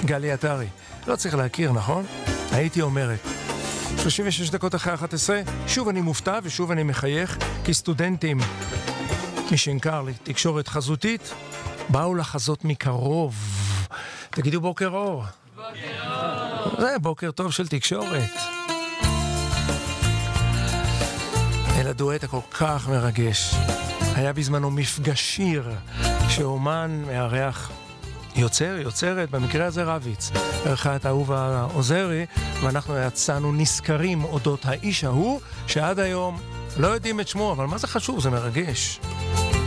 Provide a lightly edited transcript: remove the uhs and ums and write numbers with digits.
גלי עטרי. לא צריך להכיר, נכון? הייתי אומרת. 36 דקות אחרי 11, שוב אני מופתע ושוב אני מחייך, כי סטודנטים משנקר לתקשורת חזותית באו לחזות מקרוב. תגידו בוקר אור. בוקר אור. זה בוקר טוב של תקשורת. אל הדואט הכל כך מרגש. היה בזמנו מפגש שיר שאומן מארח יוצרת, במקרה הזה רביץ, ערכה את אהובה עוזרי, ואנחנו יצאנו נזכרים אודות האיש ההוא, שעד היום לא יודעים את שמו, אבל מה זה חשוב? זה מרגש.